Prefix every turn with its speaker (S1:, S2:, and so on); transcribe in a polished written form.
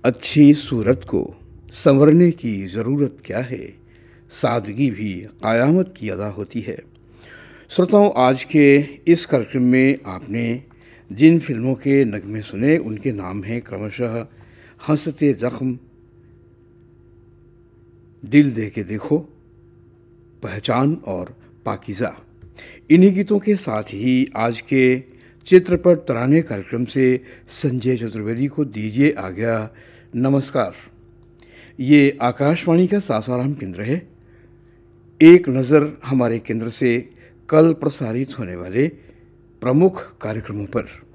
S1: अच्छी सूरत को संवरने की ज़रूरत क्या है, सादगी भी क़यामत की अदा होती है। श्रोताओं, आज के इस कार्यक्रम में आपने जिन फिल्मों के नगमे सुने उनके नाम हैं क्रमशः हंसते ज़ख्म, दिल दे के देखो, पहचान और पाकीज़ा। इन्हीं गीतों के साथ ही आज के चित्रपट तराने कार्यक्रम से संजय चतुर्वेदी को दीजिए आज्ञा। नमस्कार। ये आकाशवाणी का सासाराम केंद्र है। एक नज़र हमारे केंद्र से कल प्रसारित होने वाले प्रमुख कार्यक्रमों पर।